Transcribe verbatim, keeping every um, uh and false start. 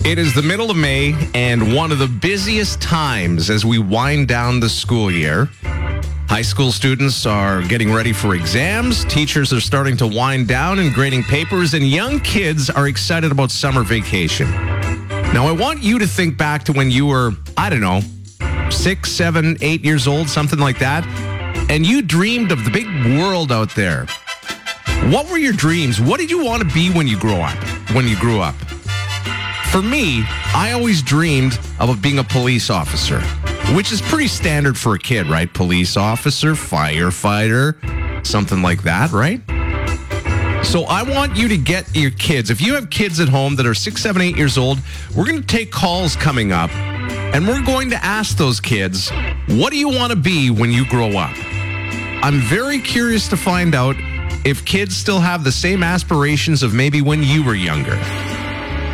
It is the middle of May and one of the busiest times as we wind down the school year. High school students are getting ready for exams, teachers are starting to wind down and grading papers, and young kids are excited about summer vacation. Now, I want you to think back to when you were, I don't know, six, seven, eight years old, something like that, and you dreamed of the big world out there. What were your dreams? What did you want to be when you grow up? When you grew up? For me, I always dreamed of being a police officer, which is pretty standard for a kid, right? Police officer, firefighter, something like that, right? So I want you to get your kids. If you have kids at home that are six, seven, eight years old, we're going to take calls coming up, and we're going to ask those kids, what do you want to be when you grow up? I'm very curious to find out if kids still have the same aspirations of maybe when you were younger.